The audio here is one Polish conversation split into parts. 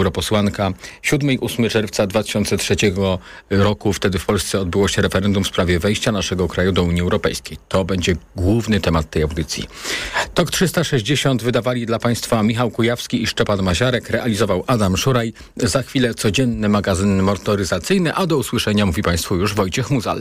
europosłanka. 7 i 8 czerwca 2003 roku, wtedy w Polsce odbyło się referendum w sprawie wejścia naszego kraju do Unii Europejskiej. To będzie główny temat tej audycji. TOK 360 wydawali dla Państwa Michał Kujawski i Szczepan Maziarek, realizował Adam Szuraj. Za chwilę codzienny magazyn motoryzacyjny, a do usłyszenia mówi Państwu już Wojciech Muzal.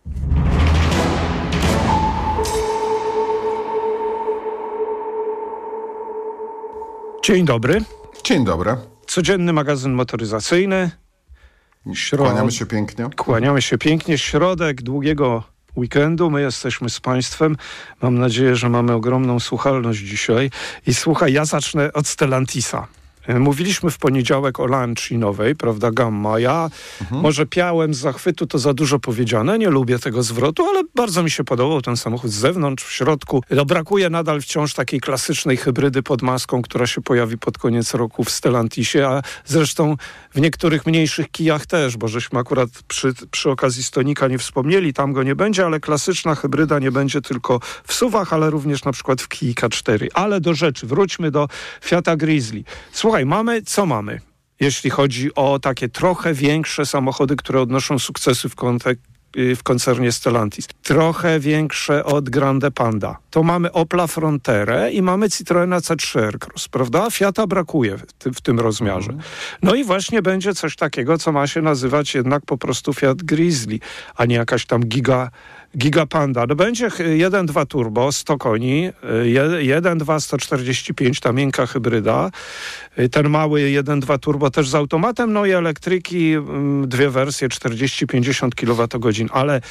Dzień dobry. Dzień dobry. Codzienny magazyn motoryzacyjny. Kłaniamy się pięknie. Kłaniamy się pięknie. Środek długiego weekendu. My jesteśmy z Państwem. Mam nadzieję, że mamy ogromną słuchalność dzisiaj. I słuchaj, ja zacznę od Stellantisa. Mówiliśmy w poniedziałek o Lancii nowej, prawda, Gamma. Ja może piałem z zachwytu, to za dużo powiedziane, nie lubię tego zwrotu, ale bardzo mi się podobał ten samochód z zewnątrz, w środku. No, brakuje nadal wciąż takiej klasycznej hybrydy pod maską, która się pojawi pod koniec roku w Stellantisie, a zresztą w niektórych mniejszych kijach też, bo żeśmy akurat przy okazji Stonika nie wspomnieli, tam go nie będzie, ale klasyczna hybryda nie będzie tylko w SUV-ach, ale również na przykład w Kii K4. Ale do rzeczy, wróćmy do Fiata Grizzly. Słuchaj, co mamy, jeśli chodzi o takie trochę większe samochody, które odnoszą sukcesy w koncernie Stellantis. Trochę większe od Grande Panda. To mamy Opla Fronterę i mamy Citroena C3 Aircross, prawda? Fiata brakuje w tym rozmiarze. No i właśnie będzie coś takiego, co ma się nazywać jednak po prostu Fiat Grizzly, a nie jakaś tam Giga Panda. No będzie 1.2 turbo, 100 koni, 1.2 145, ta miękka hybryda. Ten mały 1.2 turbo też z automatem, no i elektryki, dwie wersje, 40-50 kWh, ale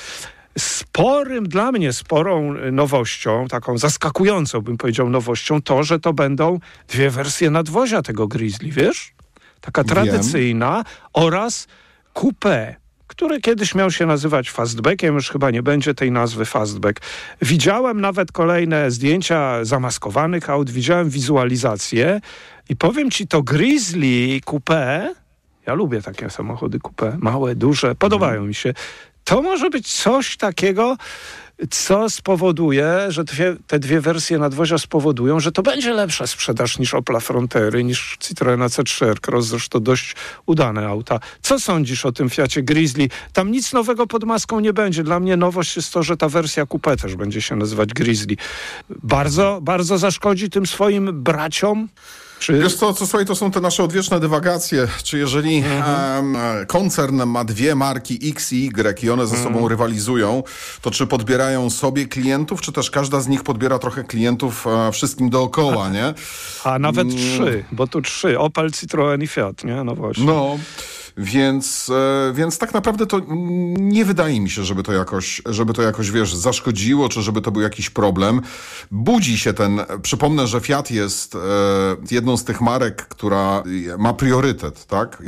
dla mnie sporą nowością, taką zaskakującą bym powiedział nowością, to, że to będą dwie wersje nadwozia tego Grizzly, wiesz? Taka tradycyjna oraz coupé, który kiedyś miał się nazywać Fastbackiem, już chyba nie będzie tej nazwy Fastback. Widziałem nawet kolejne zdjęcia zamaskowanych aut, widziałem wizualizację i powiem ci, to Grizzly Coupé, ja lubię takie samochody coupé, małe, duże, podobają mi się. To może być coś takiego, co spowoduje, że te dwie wersje nadwozia spowodują, że to będzie lepsza sprzedaż niż Opla Frontery, niż Citroena C3 Aircross, zresztą dość udane auta. Co sądzisz o tym Fiacie Grizzly? Tam nic nowego pod maską nie będzie. Dla mnie nowość jest to, że ta wersja coupé też będzie się nazywać Grizzly. Bardzo, bardzo zaszkodzi tym swoim braciom? Wiesz co, słuchaj, to są te nasze odwieczne dywagacje. Czy jeżeli koncern ma dwie marki X i Y i one ze sobą rywalizują, to czy podbierają sobie klientów, czy też każda z nich podbiera trochę klientów wszystkim dookoła, nie? A nawet trzy, bo tu trzy. Opel, Citroen i Fiat, nie? No właśnie. No. Więc tak naprawdę to nie wydaje mi się, żeby to jakoś, wiesz, zaszkodziło, czy żeby to był jakiś problem. Budzi się przypomnę, że Fiat jest jedną z tych marek, która ma priorytet, tak?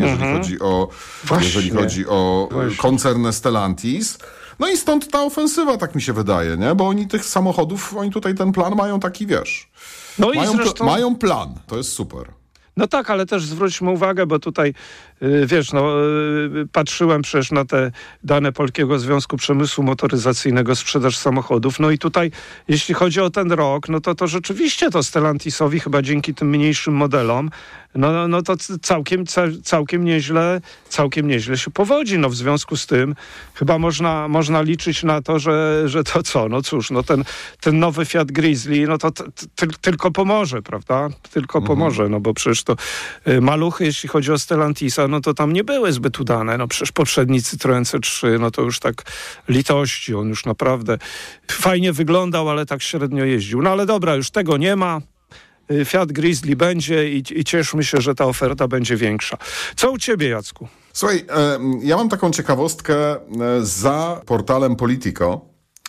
Jeżeli chodzi o koncern Stellantis. No i stąd ta ofensywa, tak mi się wydaje, nie? Bo oni tutaj ten plan mają taki, wiesz, no mają plan, to jest super. No tak, ale też zwróćmy uwagę, bo tutaj, wiesz, patrzyłem przecież na te dane Polskiego Związku Przemysłu Motoryzacyjnego, sprzedaż samochodów, no i tutaj, jeśli chodzi o ten rok, no to rzeczywiście to Stellantisowi chyba dzięki tym mniejszym modelom, no to całkiem nieźle się powodzi. No w związku z tym chyba można liczyć na to, że to co? No cóż, no ten nowy Fiat Grizzly, no to tylko pomoże, prawda? Tylko pomoże, no bo przecież to maluchy, jeśli chodzi o Stellantisa, no to tam nie były zbyt udane. No przecież poprzedni Citroen C3, no to już tak litości, on już naprawdę fajnie wyglądał, ale tak średnio jeździł. No ale dobra, już tego nie ma. Fiat Grizzly będzie i cieszmy się, że ta oferta będzie większa. Co u ciebie, Jacku? Słuchaj, ja mam taką ciekawostkę za portalem Politico.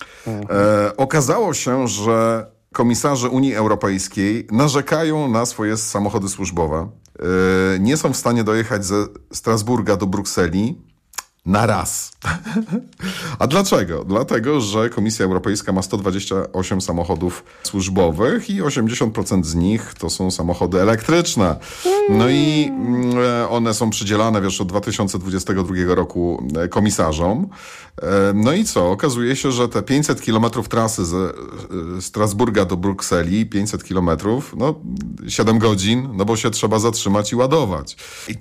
Okazało się, że komisarze Unii Europejskiej narzekają na swoje samochody służbowe. Nie są w stanie dojechać ze Strasburga do Brukseli na raz. A dlaczego? Dlatego, że Komisja Europejska ma 128 samochodów służbowych i 80% z nich to są samochody elektryczne. No i one są przydzielane, wiesz, od 2022 roku komisarzom. No i co? Okazuje się, że te 500 kilometrów trasy ze Strasburga do Brukseli, 500 kilometrów, 7 godzin, no bo się trzeba zatrzymać i ładować.